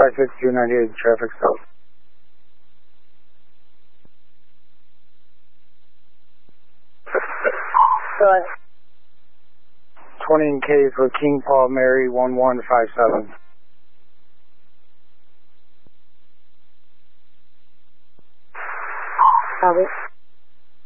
56298, traffic stop. Go ahead. 20 in case with King Paul Mary 1157. Copy.